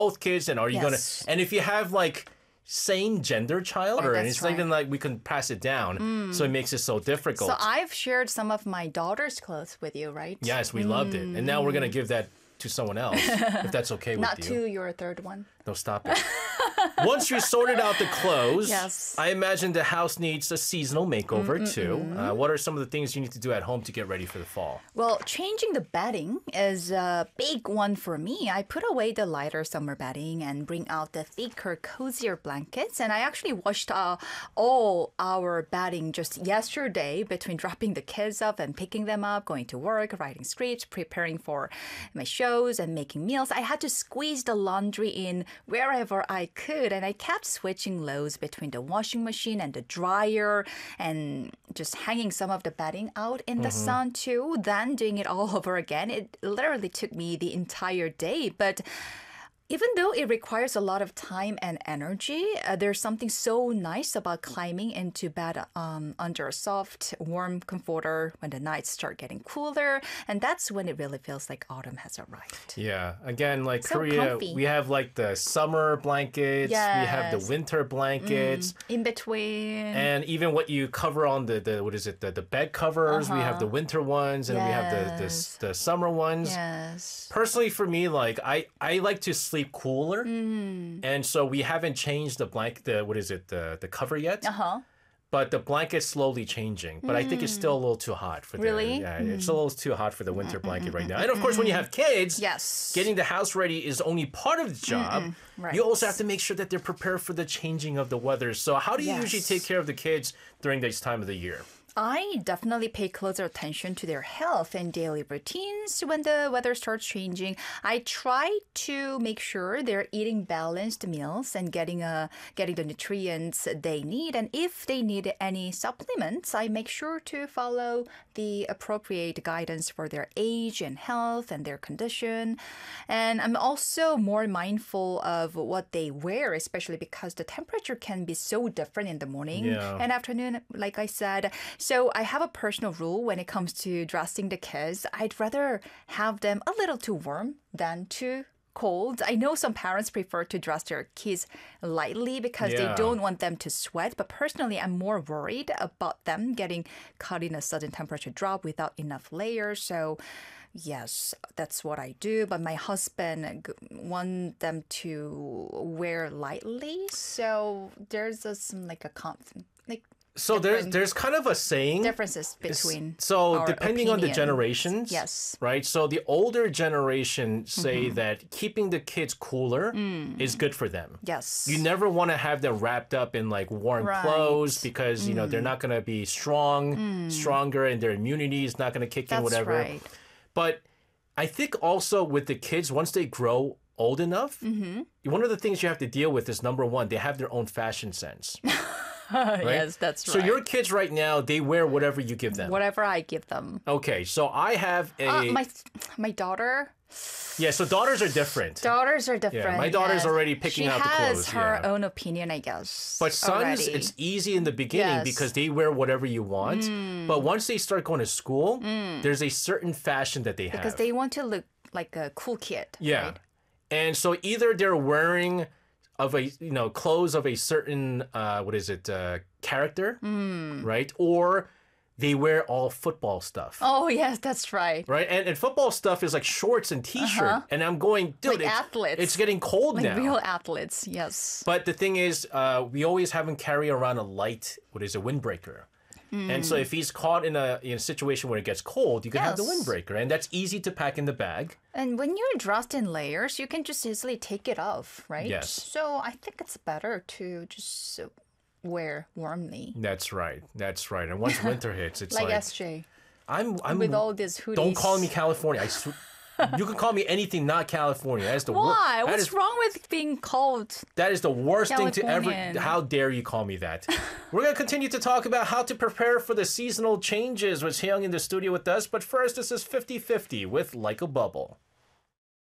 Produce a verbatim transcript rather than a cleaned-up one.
both kids, and are you Yes. gonna? And if you have like same gender child, Oh, or that's it's not even right. like we can pass it down, so it makes it so difficult. So I've shared some of my daughter's clothes with you, right? Yes, we loved it, and now we're gonna give that to someone else if that's okay with Not you. to your third one. No, stop it. Once you sorted out the clothes, Yes. I imagine the house needs a seasonal makeover too. Uh, what are some of the things you need to do at home to get ready for the fall? Well, changing the bedding is a big one for me. I put away the lighter summer bedding and bring out the thicker, cozier blankets. And I actually washed uh, all our bedding just yesterday between dropping the kids up and picking them up, going to work, writing scripts, preparing for my shows, and making meals. I had to squeeze the laundry in wherever I could. And I kept switching loads between the washing machine and the dryer and just hanging some of the bedding out in the sun too, then doing it all over again. It literally took me the entire day. But even though it requires a lot of time and energy, uh, there's something so nice about climbing into bed um, under a soft, warm comforter when the nights start getting cooler. And that's when it really feels like autumn has arrived. Yeah, again, like So Korea, comfy. we have like the summer blankets, we have the Yes. winter blankets. In between. And even what you cover on the, the what is it, the, the bed covers, we have the winter ones and we have the, the, Yes. the summer ones. Yes. Personally, for me, like I, I like to sleep cooler, and so we haven't changed the blanket. The what is it? The the cover yet? Uh huh. But the blanket's slowly changing. But I think it's still a little too hot for the Really? yeah. It's a little too hot for the winter blanket right now. And of course, when you have kids, Yes. getting the house ready is only part of the job. Right. You also have to make sure that they're prepared for the changing of the weather. So how do you Yes. usually take care of the kids during this time of the year? I definitely pay closer attention to their health and daily routines when the weather starts changing. I try to make sure they're eating balanced meals and getting a getting the nutrients they need. And if they need any supplements, I make sure to follow the appropriate guidance for their age and health and their condition. And I'm also more mindful of what they wear, especially because the temperature can be so different in the morning Yeah. and afternoon, like I said. So I have a personal rule when it comes to dressing the kids. I'd rather have them a little too warm than too cold. I know some parents prefer to dress their kids lightly because Yeah. they don't want them to sweat. But personally, I'm more worried about them getting caught in a sudden temperature drop without enough layers. So yes, that's what I do. But my husband g- want them to wear lightly. So there's a, some like a conf- like So there's different there's kind of a saying. differences between So our depending on the opinions. generations, Yes. right? So the older generation say that keeping the kids cooler is good for them. Yes. You never want to have them wrapped up in like warm Right. clothes because you know they're not going to be strong, stronger, and their immunity is not going to kick in, That's whatever. right. But I think also with the kids, once they grow old enough, one of the things you have to deal with is number one, they have their own fashion sense. Right? Yes, that's So right. your kids right now, they wear whatever you give them. Whatever I give them. Okay, so I have a Uh, my my daughter. yeah. So daughters are different, Daughters are different. my daughter's yes. already picking she out the clothes, has her yeah. own opinion, I guess. but sons, already. it's easy in the beginning Yes. because they wear whatever you want. But once they start going to school, there's a certain fashion that they have. because they want to look like a cool kid. yeah, Right? and so either they're wearing of a you know clothes of a certain uh, what is it uh, character, Hmm. right, or they wear all football stuff. Oh yes, that's right. Right, and, and football stuff is like shorts and t-shirt, and I'm going, dude, Uh-huh. Like it's, athletes. it's getting cold Like now. real athletes. Yes. But the thing is, uh, we always have him carry around a light, what is a windbreaker. And so if he's caught in a in a situation where it gets cold, you can have the Yes. windbreaker, and that's easy to pack in the bag. And when you're dressed in layers, you can just easily take it off, right? Yes. So I think it's better to just uh, wear warmly. That's right. That's right. And once winter hits, it's Like, like, S J. I'm I'm With all these hoodies. Don't call me California. I sw- you can call me anything not California. That's the wor- Why? that What's is- wrong with being called? That is the worst thing to ever. Californian. How dare you call me that? We're going to continue to talk about how to prepare for the seasonal changes with Hyung in the studio with us. But first, this is fifty fifty with Like a Bubble.